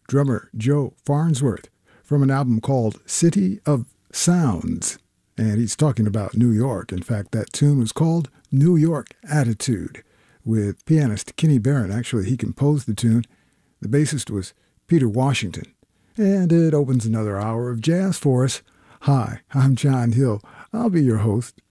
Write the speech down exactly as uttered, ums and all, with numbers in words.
drummer Joe Farnsworth from an album called City of Sounds. And he's talking about New York. In fact, that tune was called New York Attitude with pianist Kenny Barron. Actually, he composed the tune. The bassist was Peter Washington. And it opens another hour of jazz for us. Hi, I'm John Hill. I'll be your host